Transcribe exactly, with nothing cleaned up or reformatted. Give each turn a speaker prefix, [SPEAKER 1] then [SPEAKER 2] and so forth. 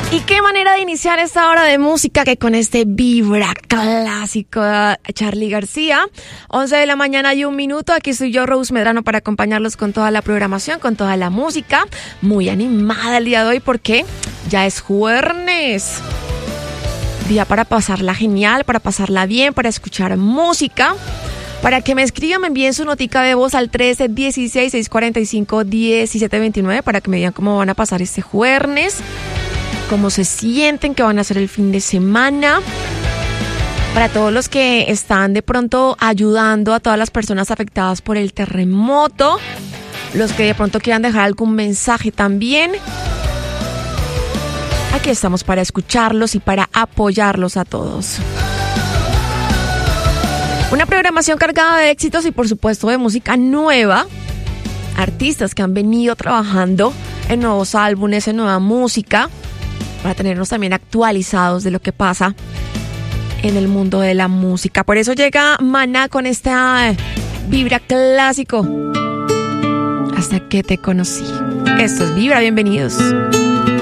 [SPEAKER 1] Y qué manera de iniciar esta hora de música que con este vibra clásico de Charly García. once de la mañana y un minuto. Aquí soy yo, Rose Medrano, para acompañarlos con toda la programación, con toda la música. Muy animada el día de hoy porque ya es jueves. Día para pasarla genial, para pasarla bien, para escuchar música. Para que me escriban, me envíen su notica de voz al trece dieciséis seiscientos cuarenta y cinco diecisiete veintinueve para que me digan cómo van a pasar este jueves, cómo se sienten, qué van a hacer el fin de semana. Para todos los que están de pronto ayudando a todas las personas afectadas por el terremoto, los que de pronto quieran dejar algún mensaje también, aquí estamos para escucharlos y para apoyarlos a todos. Una programación cargada de éxitos y por supuesto de música nueva. Artistas que han venido trabajando en nuevos álbumes, en nueva música, para tenernos también actualizados de lo que pasa en el mundo de la música. Por eso llega Maná con esta vibra clásico. Hasta que te conocí. Esto es Vibra, bienvenidos.